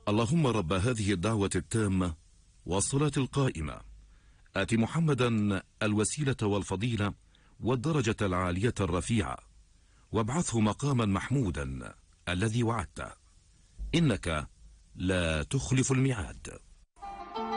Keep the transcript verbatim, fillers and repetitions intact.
اللهم رب هذه الدعوة التامة والصلاة القائمة آت محمدا الوسيلة والفضيلة والدرجة العالية الرفيعة وابعثه مقاما محمودا الذي وعدته إنك لا تخلف الميعاد.